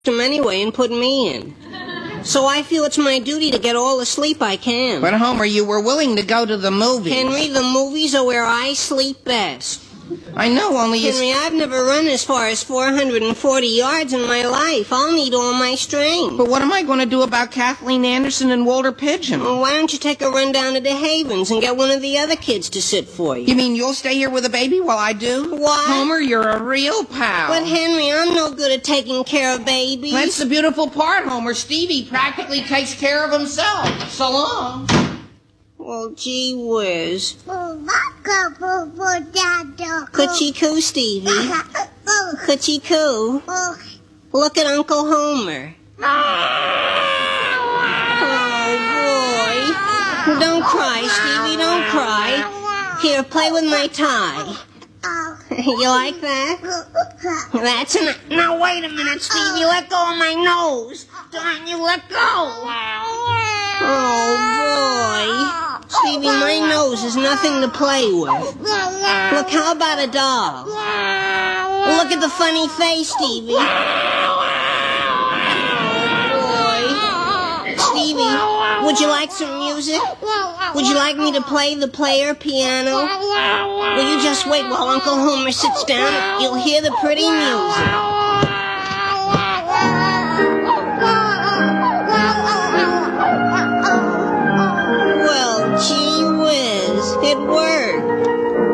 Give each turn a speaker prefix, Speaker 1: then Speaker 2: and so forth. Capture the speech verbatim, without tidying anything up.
Speaker 1: him anyway and put me in. So I feel it's my duty to get all the sleep I can.
Speaker 2: But, Homer, you were willing to go to the movies.
Speaker 1: Henry, the movies are where I sleep best.
Speaker 2: I know, only you...
Speaker 1: Henry, I've never run as far as four hundred forty yards in my life. I'll need all my strength.
Speaker 2: But what am I going to do about Kathleen Anderson and Walter Pidgeon?
Speaker 1: Well, why don't you take a run down to the Havens and get one of the other kids to sit for you?
Speaker 2: You mean you'll stay here with the baby while I do?
Speaker 1: What?
Speaker 2: Homer, you're a real pal.
Speaker 1: But, Henry, I'm no good at taking care of babies.
Speaker 2: That's the beautiful part, Homer. Stevie practically takes care of himself. So long.
Speaker 1: Well, gee whiz. Coochie coo, Stevie. Coochie coo. Look at Uncle Homer. Oh, boy. Don't cry, Stevie, don't cry. Here, play with my tie. You like that? That's enough. Now, wait a minute, Stevie. Let go of my nose. Darn you, let go. Oh, boy. Stevie, my nose is nothing to play with. Look, how about a dog? Look at the funny face, Stevie. Oh, boy. Stevie, would you like some music? Would you like me to play the player piano? Will you just wait while Uncle Homer sits down? You'll hear the pretty music.